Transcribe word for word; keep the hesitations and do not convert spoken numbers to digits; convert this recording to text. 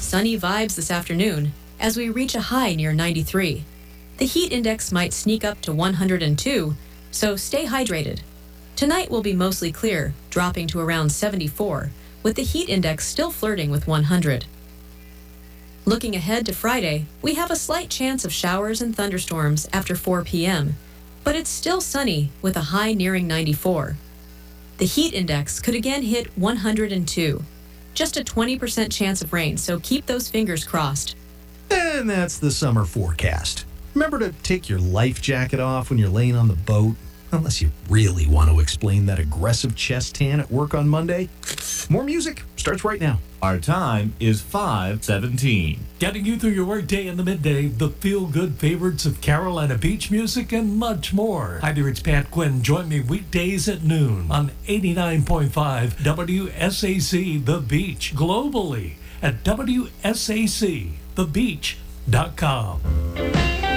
sunny vibes this afternoon as we reach a high near ninety-three. The heat index might sneak up to one hundred two, so stay hydrated. Tonight will be mostly clear, dropping to around seventy-four, with the heat index still flirting with one hundred. Looking ahead to Friday, we have a slight chance of showers and thunderstorms after four p.m., but it's still sunny with a high nearing ninety-four. The heat index could again hit one hundred two. Just a twenty percent chance of rain, so keep those fingers crossed. And that's the summer forecast. Remember to take your life jacket off when you're laying on the boat, unless you really want to explain that aggressive chest tan at work on Monday. More music starts right now. Our time is five seventeen. Getting you through your workday in the midday, the feel-good favorites of Carolina beach music, and much more. Hi there, it's Pat Quinn. Join me weekdays at noon on eighty-nine point five W S A C The Beach, globally at W S A C the beach dot com.